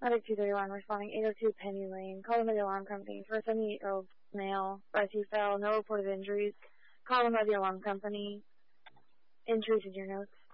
Project 231 responding 802 Penny Lane. Call them by the alarm company for a 78-year-old male. Rescue fell. No reported injuries. Call them by the alarm company. Entries in your notes.